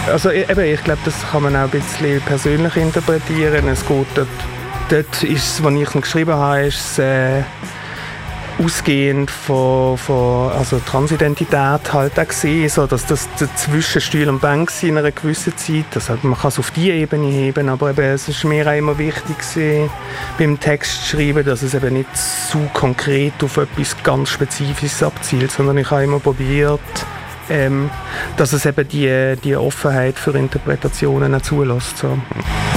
Also eben, ich glaube, das kann man auch ein bisschen persönlich interpretieren. Es geht dort ist es, was ich noch geschrieben habe, ist ausgehend von also Transidentität halt auch gesehen, so dass das zwischen Stuhl und Bank in einer gewissen Zeit, also man kann es auf die Ebene heben, aber eben, es ist mir auch immer wichtig gewesen, beim Text zu schreiben, dass es eben nicht zu konkret auf etwas ganz Spezifisches abzielt, sondern ich habe immer probiert, dass es eben die Offenheit für Interpretationen auch zulässt. So.